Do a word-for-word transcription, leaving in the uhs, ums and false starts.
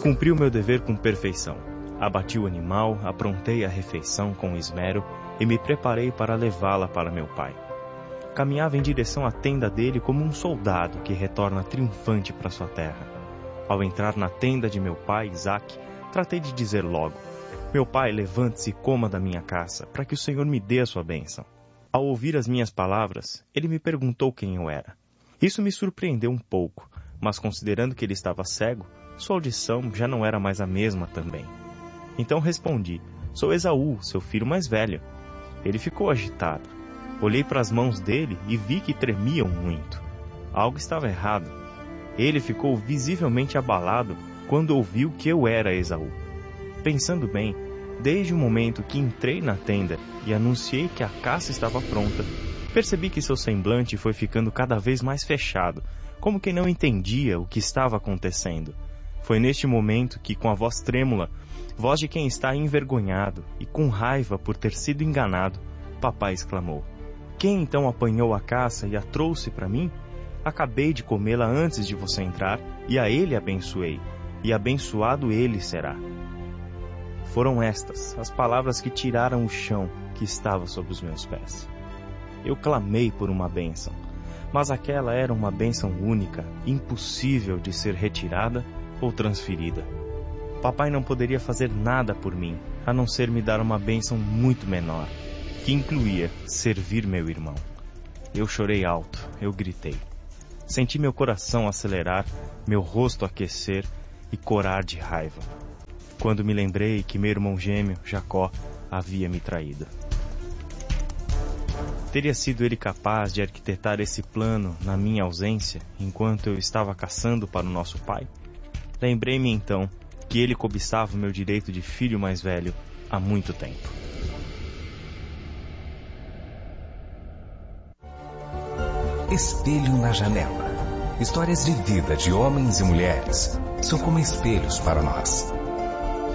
Cumpri o meu dever com perfeição. Abati o animal, aprontei a refeição com esmero e me preparei para levá-la para meu pai. Caminhava em direção à tenda dele como um soldado que retorna triunfante para sua terra. Ao entrar na tenda de meu pai, Isaque, tratei de dizer logo: meu pai, levante-se e coma da minha caça, para que o Senhor me dê a sua bênção. Ao ouvir as minhas palavras, ele me perguntou quem eu era. Isso me surpreendeu um pouco, mas considerando que ele estava cego, sua audição já não era mais a mesma também. Então respondi: sou Esaú, seu filho mais velho. Ele ficou agitado. Olhei para as mãos dele e vi que tremiam muito. Algo estava errado. Ele ficou visivelmente abalado quando ouviu que eu era Esaú. Pensando bem, desde o momento que entrei na tenda e anunciei que a caça estava pronta, percebi que seu semblante foi ficando cada vez mais fechado, como quem não entendia o que estava acontecendo. Foi neste momento que, com a voz trêmula, voz de quem está envergonhado e com raiva por ter sido enganado, papai exclamou: quem então apanhou a caça e a trouxe para mim? Acabei de comê-la antes de você entrar, e a ele abençoei, e abençoado ele será. Foram estas as palavras que tiraram o chão que estava sob os meus pés. Eu clamei por uma bênção, mas aquela era uma bênção única, impossível de ser retirada ou transferida. Papai não poderia fazer nada por mim, a não ser me dar uma bênção muito menor, que incluía servir meu irmão. Eu chorei alto, eu gritei. Senti meu coração acelerar, meu rosto aquecer e corar de raiva, quando me lembrei que meu irmão gêmeo, Jacó, havia me traído. Teria sido ele capaz de arquitetar esse plano na minha ausência, enquanto eu estava caçando para o nosso pai? Lembrei-me então que ele cobiçava o meu direito de filho mais velho há muito tempo. Espelho na janela. Histórias de vida de homens e mulheres são como espelhos para nós.